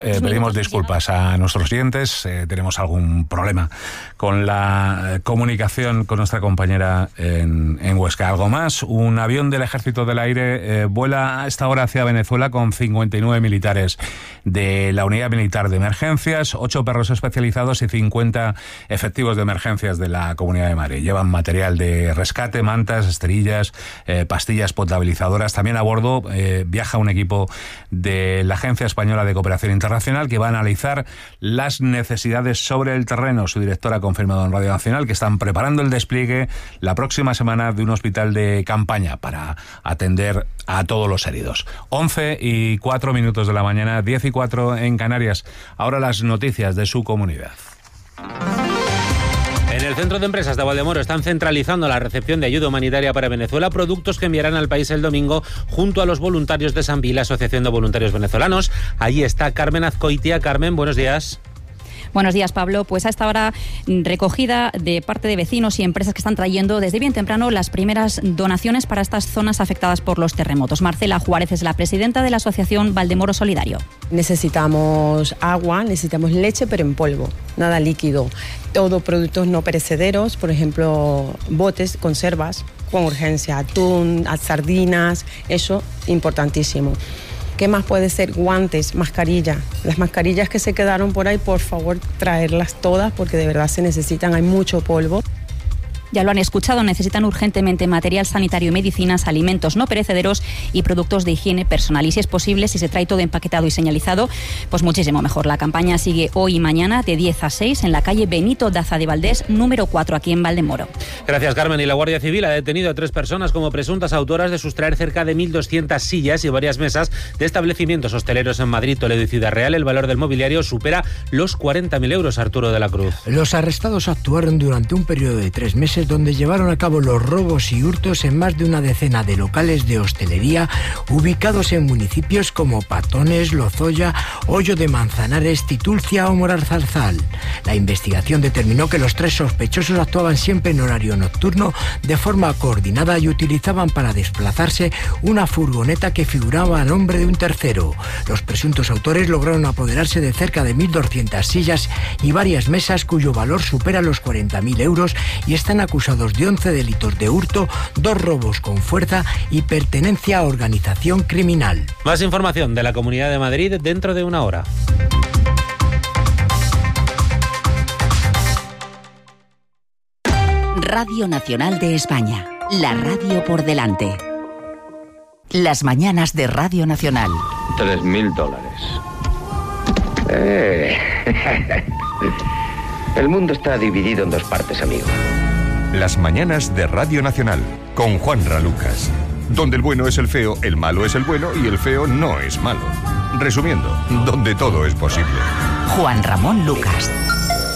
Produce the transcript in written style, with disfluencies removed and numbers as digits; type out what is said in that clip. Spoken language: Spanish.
Pedimos disculpas a nuestros oyentes, tenemos algún problema con la comunicación con nuestra compañera en Huesca. Algo más, un avión del Ejército del Aire vuela a esta hora hacia Venezuela con 59 militares de la Unidad Militar de Emergencias, 8 perros especializados y 50 efectivos de emergencias de la Comunidad de Madrid. Llevan material de rescate, mantas, esterillas, pastillas potabilizadoras. También a bordo viaja un equipo de la Agencia Española de Cooperación Internacional que va a analizar las necesidades sobre el terreno. Su directora ha confirmado en Radio Nacional que están preparando el despliegue la próxima semana de un hospital de campaña para atender a todos los heridos. 11:04 de la mañana, 10:04 en Canarias. Ahora las noticias de su comunidad. En el Centro de Empresas de Valdemoro están centralizando la recepción de ayuda humanitaria para Venezuela, productos que enviarán al país el domingo junto a los voluntarios de Sanví, la Asociación de Voluntarios Venezolanos. Allí está Carmen Azcoitia. Carmen, buenos días. Buenos días, Pablo. Pues a esta hora recogida de parte de vecinos y empresas que están trayendo desde bien temprano las primeras donaciones para estas zonas afectadas por los terremotos. Marcela Juárez es la presidenta de la Asociación Valdemoro Solidario. Necesitamos agua, necesitamos leche, pero en polvo, nada líquido. Todo productos no perecederos, por ejemplo, botes, conservas, con urgencia, atún, sardinas, eso importantísimo. ¿Qué más puede ser? Guantes, mascarilla. Las mascarillas que se quedaron por ahí, por favor, traerlas todas porque de verdad se necesitan, hay mucho polvo. Ya lo han escuchado, necesitan urgentemente material sanitario y medicinas, alimentos no perecederos y productos de higiene personal. Y si es posible, si se trae todo empaquetado y señalizado, pues muchísimo mejor. La campaña sigue hoy y mañana de 10 a 6 en la calle Benito Daza de Valdés, número 4, aquí en Valdemoro. Gracias, Carmen. Y la Guardia Civil ha detenido a 3 personas como presuntas autoras de sustraer cerca de 1.200 sillas y varias mesas de establecimientos hosteleros en Madrid, Toledo y Ciudad Real. El valor del mobiliario supera los 40.000 euros, Arturo de la Cruz. Los arrestados actuaron durante un periodo de 3 meses donde llevaron a cabo los robos y hurtos en más de una decena de locales de hostelería ubicados en municipios como Patones, Lozoya, Hoyo de Manzanares, Titulcia o Moralzarzal. La investigación determinó que los 3 sospechosos actuaban siempre en horario nocturno de forma coordinada y utilizaban para desplazarse una furgoneta que figuraba a nombre de un tercero. Los presuntos autores lograron apoderarse de cerca de 1.200 sillas y varias mesas cuyo valor supera los 40.000 euros y están acusados de 11 delitos de hurto, 2 robos con fuerza y pertenencia a organización criminal. Más información de la Comunidad de Madrid dentro de una hora. Radio Nacional de España, la radio por delante. Las mañanas de Radio Nacional. $3.000. El mundo está dividido en 2 partes, amigo. Las mañanas de Radio Nacional, con Juanra Lucas. Donde el bueno es el feo, el malo es el bueno y el feo no es malo. Resumiendo, donde todo es posible. Juan Ramón Lucas.